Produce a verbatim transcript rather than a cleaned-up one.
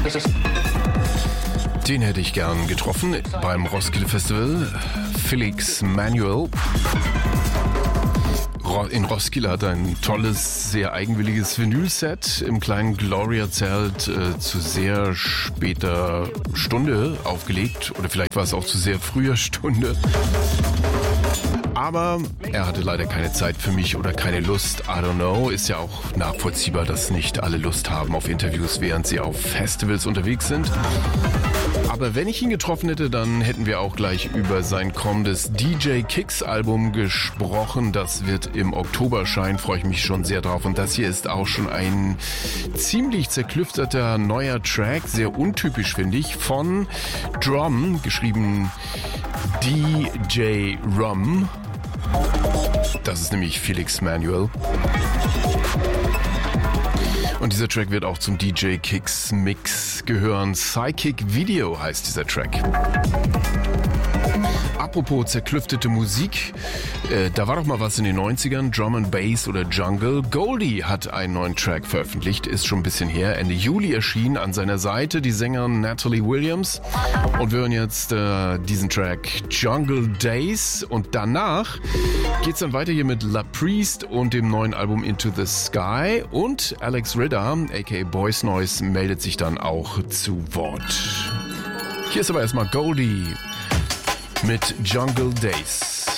Den hätte ich gern getroffen beim Roskilde Festival. Felix Manuel. In Roskilde hat er ein tolles, sehr eigenwilliges Vinyl-Set im kleinen Gloria-Zelt äh, zu sehr später Stunde aufgelegt. Oder vielleicht war es auch zu sehr früher Stunde. Aber er hatte leider keine Zeit für mich oder keine Lust. I don't know. Ist ja auch nachvollziehbar, dass nicht alle Lust haben auf Interviews, während sie auf Festivals unterwegs sind. Aber wenn ich ihn getroffen hätte, dann hätten wir auch gleich über sein kommendes D J Kicks Album gesprochen. Das wird im Oktober erscheinen, freue ich mich schon sehr drauf. Und das hier ist auch schon ein ziemlich zerklüfterter neuer Track, sehr untypisch finde ich, von Drum, geschrieben D J Rum. Das ist nämlich Felix Manuel. Und dieser Track wird auch zum D J Kicks Mix gehören. Psychic Video heißt dieser Track. Apropos zerklüftete Musik, äh, da war doch mal was in den neunzigern, Drum and Bass oder Jungle. Goldie hat einen neuen Track veröffentlicht, ist schon ein bisschen her. Ende Juli erschien an seiner Seite die Sängerin Natalie Williams. Und wir hören jetzt äh, diesen Track Jungle Days. Und danach geht's dann weiter hier mit La Priest und dem neuen Album Into the Sky. Und Alex Ritter, aka Boys Noise, meldet sich dann auch zu Wort. Hier ist aber erstmal Goldie mit Jungle Days.